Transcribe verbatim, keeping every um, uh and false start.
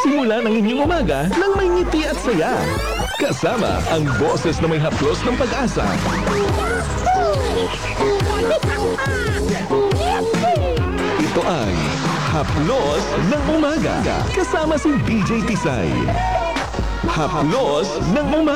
Simulan ang inyong umaga ng may ngiti at saya. Kasama ang boses na may haplos ng pag-asa. Ito ang Haplos ng Umaga. Kasama si D J Tisay. Haplos ng Umaga.